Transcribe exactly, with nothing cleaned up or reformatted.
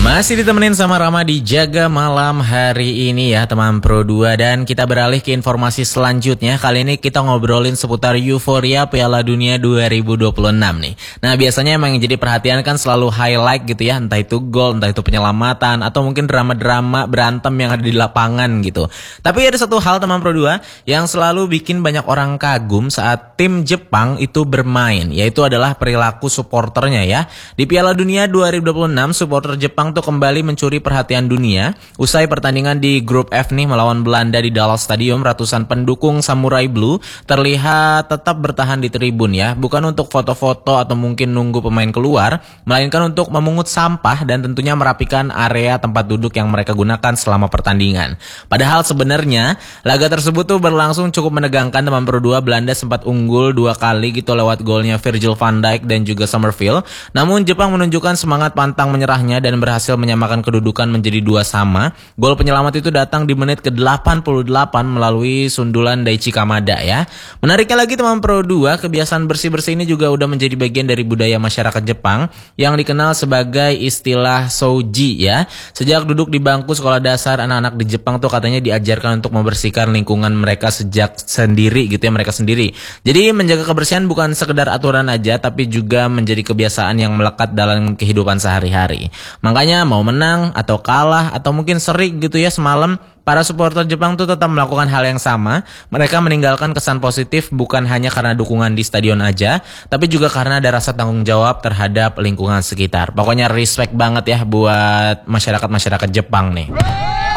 Masih ditemenin sama Rama di Jaga Malam hari ini ya teman Pro dua. Dan kita beralih ke informasi selanjutnya. Kali ini kita ngobrolin seputar euforia Piala Dunia dua ribu dua puluh enam nih. Nah biasanya emang yang jadi perhatian kan selalu highlight gitu ya. Entah itu gol, entah itu penyelamatan, atau mungkin drama-drama berantem yang ada di lapangan gitu. Tapi ada satu hal teman Pro dua yang selalu bikin banyak orang kagum saat tim Jepang itu bermain, yaitu adalah perilaku supporternya ya. Di Piala Dunia dua ribu dua puluh enam supporter Jepang tuh kembali mencuri perhatian dunia. Usai pertandingan di grup F nih melawan Belanda di Dallas Stadium, ratusan pendukung Samurai Blue terlihat tetap bertahan di tribun ya, bukan untuk foto-foto atau mungkin nunggu pemain keluar, melainkan untuk memungut sampah dan tentunya merapikan area tempat duduk yang mereka gunakan selama pertandingan. Padahal sebenarnya laga tersebut tuh berlangsung cukup menegangkan teman Pro dua. Belanda sempat unggul dua kali gitu lewat golnya Virgil van Dijk dan juga Summerville. Namun Jepang menunjukkan semangat pantang menyerahnya dan berhasil menyamakan kedudukan menjadi dua sama. Gol penyelamat itu datang di menit ke delapan puluh delapan melalui sundulan Daichi Kamada ya. Menariknya lagi teman Pro dua, kebiasaan bersih-bersih ini juga udah menjadi bagian dari budaya masyarakat Jepang yang dikenal sebagai istilah souji ya. Sejak duduk di bangku sekolah dasar, anak-anak di Jepang tuh katanya diajarkan untuk membersihkan lingkungan mereka sejak sendiri gitu ya, mereka sendiri. Jadi menjaga kebersihan bukan sekedar aturan aja, tapi juga menjadi kebiasaan yang melekat dalam kehidupan sehari-hari. Makanya mau menang atau kalah atau mungkin seri gitu ya semalam, para supporter Jepang tuh tetap melakukan hal yang sama. Mereka meninggalkan kesan positif bukan hanya karena dukungan di stadion aja, tapi juga karena ada rasa tanggung jawab terhadap lingkungan sekitar. Pokoknya respect banget ya buat masyarakat-masyarakat Jepang nih.